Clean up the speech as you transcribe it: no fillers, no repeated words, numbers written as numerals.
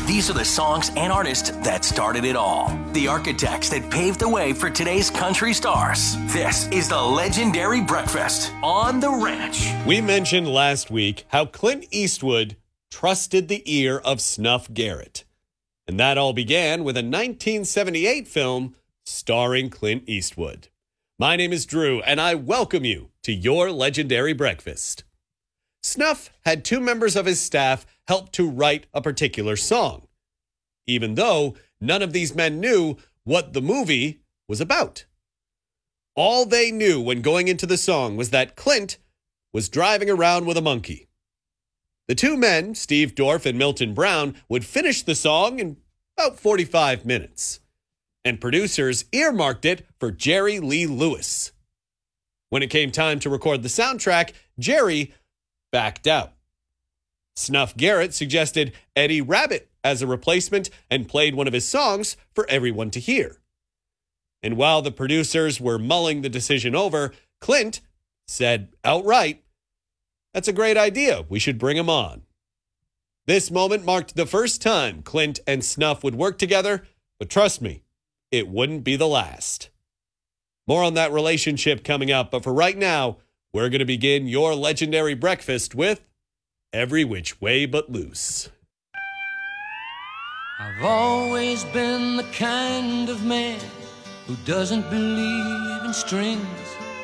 These are the songs and artists that started it all. The architects that paved the way for today's country stars. This is the Legendary Breakfast on the Ranch. We mentioned last week how Clint Eastwood trusted the ear of Snuff Garrett. And that all began with a 1978 film starring Clint Eastwood. My name is Drew, and I welcome you to your Legendary Breakfast. Snuff had two members of his staff help to write a particular song, even though none of these men knew what the movie was about. All they knew when going into the song was that Clint was driving around with a monkey. The two men, Steve Dorff and Milton Brown, would finish the song in about 45 minutes, and producers earmarked it for Jerry Lee Lewis. When it came time to record the soundtrack, Jerry backed out. Snuff Garrett suggested Eddie Rabbitt as a replacement and played one of his songs for everyone to hear. And while the producers were mulling the decision over, Clint said outright, "That's a great idea. We should bring him on." This moment marked the first time Clint and Snuff would work together, but trust me, it wouldn't be the last. More on that relationship coming up, but for right now, we're going to begin your Legendary Breakfast with Every Which Way But Loose. I've always been the kind of man who doesn't believe in strings.